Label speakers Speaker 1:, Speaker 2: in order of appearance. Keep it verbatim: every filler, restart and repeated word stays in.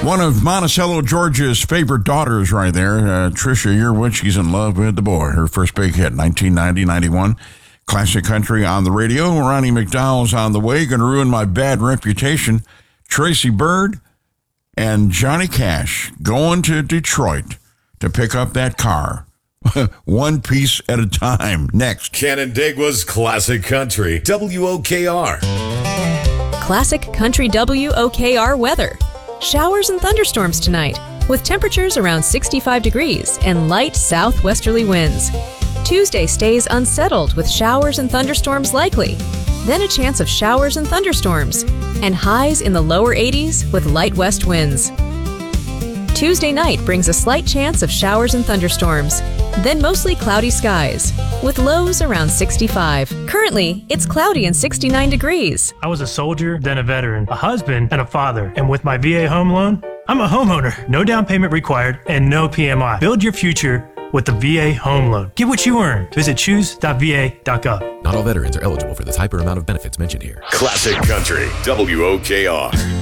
Speaker 1: One of Monticello, Georgia's favorite daughters right there, uh, Trisha Yearwood. She's in love with the boy. Her first big hit, nineteen ninety, ninety-one. Classic country on the radio. Ronnie McDowell's on the way. Going to ruin my bad reputation. Tracy Byrd and Johnny Cash going to Detroit to pick up that car. One piece at a time. Next.
Speaker 2: Canandaigua's Classic Country, W O K R.
Speaker 3: Classic Country W O K R weather. Showers and thunderstorms tonight, with temperatures around sixty-five degrees and light southwesterly winds. Tuesday stays unsettled with showers and thunderstorms likely. Then a chance of showers and thunderstorms, and highs in the lower eighties with light west winds. Tuesday night brings a slight chance of showers and thunderstorms, then mostly cloudy skies, with lows around sixty-five. Currently, it's cloudy and sixty-nine degrees.
Speaker 4: I was a soldier, then a veteran, a husband, and a father. And with my V A home loan, I'm a homeowner. No down payment required and no P M I. Build your future with the V A home loan. Get what you earn. Visit choose dot v a dot gov.
Speaker 5: Not all veterans are eligible for the type or amount of benefits mentioned here.
Speaker 2: Classic Country, W O K R.